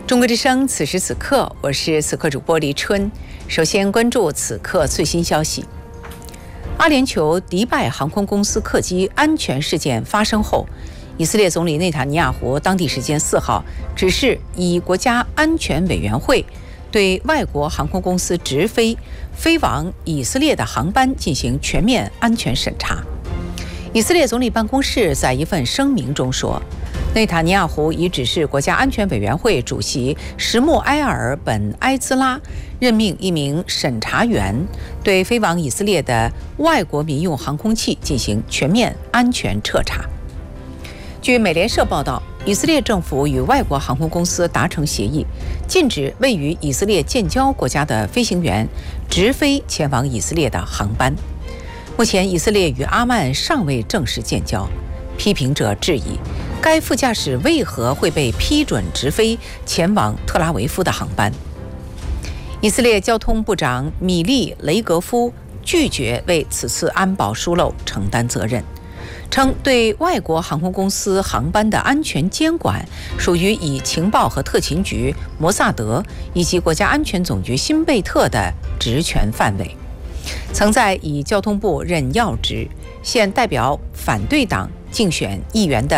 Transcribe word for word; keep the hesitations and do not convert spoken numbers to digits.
中国之声，此时此刻，我是此刻主播黎春。首先关注此刻最新消息。阿联酋迪拜航空公司客机安全事件发生后，以色列总理内塔尼亚胡当地时间四号指示以国家安全委员会对外国航空公司直飞飞往以色列的航班进行全面安全审查。以色列总理办公室在一份声明中说，内塔尼亚胡已指示国家安全委员会主席什穆埃尔·本·埃兹拉任命一名审查员，对飞往以色列的外国民用航空器进行全面安全彻查。据美联社报道，以色列政府与外国航空公司达成协议，禁止位于以色列建交国家的飞行员直飞前往以色列的航班。目前，以色列与阿曼尚未正式建交，批评者质疑该副驾驶为何会被批准直飞前往特拉维夫的航班。以色列交通部长米利·雷格夫拒绝为此次安保疏漏承担责任，称对外国航空公司航班的安全监管属于以情报和特勤局、摩萨德以及国家安全总局辛贝特的职权范围。曾在以交通部任要职，现代表反对党竞选议员的